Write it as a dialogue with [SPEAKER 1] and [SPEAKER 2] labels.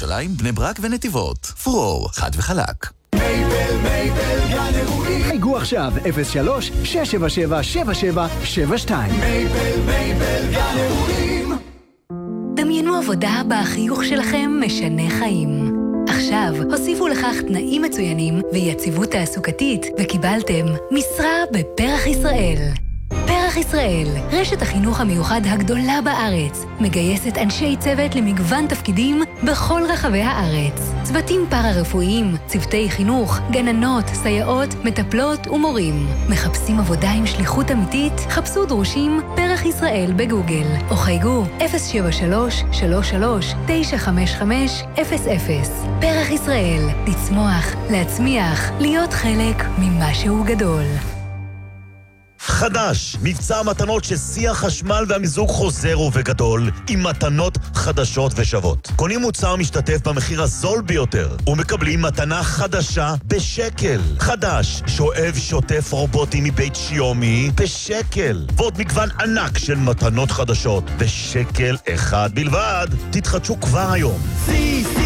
[SPEAKER 1] ירושלים, בני ברק ונתיבות. פרור, חד וחלק.
[SPEAKER 2] מייבל, גן אירועים. חייגו עכשיו, 03-677-7772. מייבל, גן אירועים.
[SPEAKER 3] דמיינו עבודה בה החיוך שלכם משנה חיים. עכשיו הוסיפו לכך תנאים מצוינים ויציבות תעסוקתית וקיבלתם משרה בפרח ישראל. פרח ישראל, רשת החינוך המיוחד הגדולה בארץ, מגייסת אנשי צוות למגוון תפקידים בכל רחבי הארץ. צוותים פארה-רפואיים, צוותי חינוך, גננות, סייעות, מטפלות ומורים. מחפשים עבודה עם שליחות אמיתית? חפשו דרושים פרח ישראל בגוגל, או חייגו 073-33-955-00. פרח ישראל, לצמוח, להצמיח, להיות חלק ממשהו גדול.
[SPEAKER 4] חדש, מבצע מתנות ששיא החשמל והמיזוג חוזר ובגדול עם מתנות חדשות ושוות. קונים מוצר משתתף במחיר הזול ביותר ומקבלים מתנה חדשה בשקל. חדש, שואב שוטף רובוטי מבית שיומי בשקל. ועוד מגוון ענק של מתנות חדשות בשקל אחד בלבד. תתחדשו כבר היום.